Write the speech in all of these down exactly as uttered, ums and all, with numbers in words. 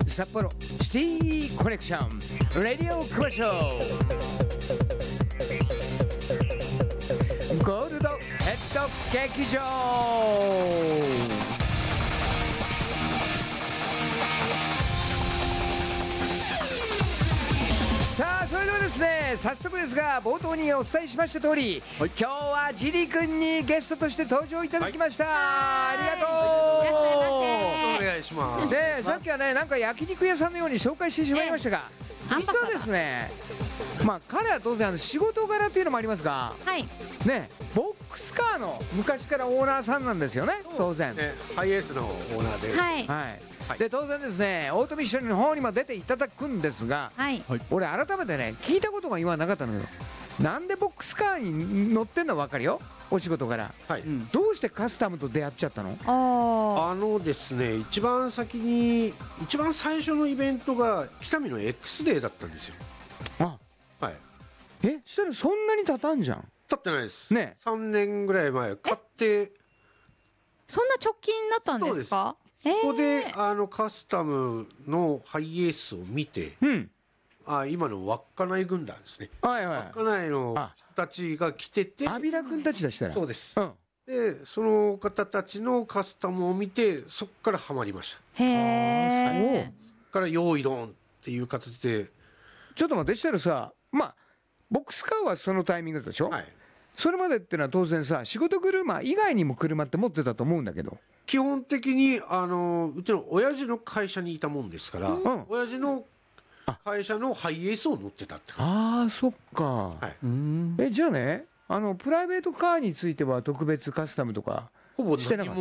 札幌シティコネクションラディオクマショーゴールドヘッド劇場。さあそれではですね、早速ですが冒頭にお伝えしました通り、はい、今日はジリ君にゲストとして登場いただきました、はい、ありがとう。 お願いします。 でさっきはね、なんか焼肉屋さんのように紹介してしまいましたが、実はですね、まあ彼は当然あの仕事柄というのもありますが、はい、ね、ボックスカーの昔からオーナーさんなんですよね、当然、 ね、ハイエースのオーナーで、 はい、はいはい、で当然ですね、オートミッションの方にも出ていただくんですが、はい、俺改めてね聞いたことが今なかったんだけど、なんでボックスカーに乗ってんの分かるよ、お仕事から、はい、うん、どうしてカスタムと出会っちゃったの？ あのですね、一番先に一番最初のイベントが北見の X デーだったんですよ。 あ、はい。え、したらそんなに経たんじゃん。 経ってないですね。さんねんぐらい前買って。 そんな直近だったんですか？ ここであのカスタムのハイエースを見て、うん、あ今の稚内軍団ですね、はいはい、稚内の人たちが来てて、 阿比良君たちでしたら、 そうです、うん、でその方たちのカスタムを見てそこからハマりました。 へえ。 そこから用意ドンっていう形で。 ちょっと待って、したらさ、まあボックスカーはそのタイミングだったでしょ、はい、それまでってのは当然さ、仕事車以外にも車って持ってたと思うんだけど、 基本的にあのうちの親父の会社にいたもんですから、うん、親父の会社のハイエースを乗ってたって感じ。 ああ、そっか、はい、うん、えじゃあね、あのプライベートカーについては特別カスタムとかほぼしてなかった。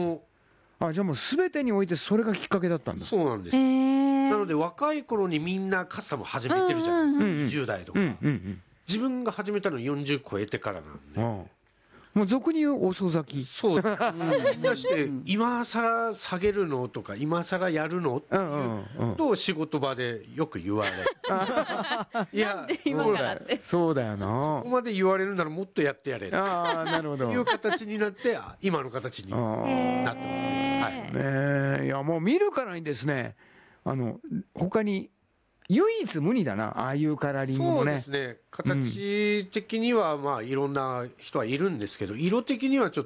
あ、じゃあもう全てにおいてそれがきっかけだったんだ。 そうなんです。なので若い頃にみんなカスタム始めてるじゃないですか、うんうんうん、じゅう代とか、うんうんうん、自分が始めたのよんじゅう超えてからなんで、うん、 もう俗に言う遅咲き。そうだ、 うん、だして今更下げるのとか今更やるのっていうと仕事場でよく言われるいや今からってそうだよな、 そこまで言われるならもっとやってやれってあなるほどいう形になって今の形になってますね。はい、 ね、いやもう見るからにですね、あの他に唯一無二だな、ああいうカラーリングもね。 そうですね、形的にはまあいろんな人はいるんですけど、色的にはちょっ